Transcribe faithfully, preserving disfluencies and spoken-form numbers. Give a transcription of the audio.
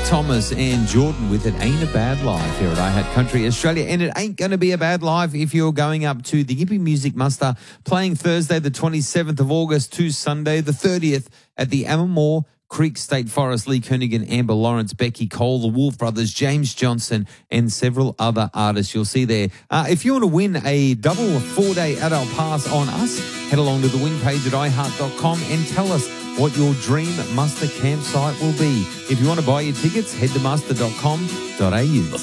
Thomas and Jordan with It Ain't a Bad Life here at iHeart Country Australia. And it ain't going to be a bad life if you're going up to the Yippee Music Muster, playing Thursday the twenty-seventh of August to Sunday the thirtieth at the Ammermoor Creek State Forest. Lee Koenigan, Amber Lawrence, Becky Cole, the Wolf Brothers, James Johnson, and several other artists you'll see there. Uh, if you want to win a double four-day adult pass on us, head along to the win page at i heart dot com and tell us what your dream muster campsite will be. If you want to buy your tickets, head to muster dot com dot a u.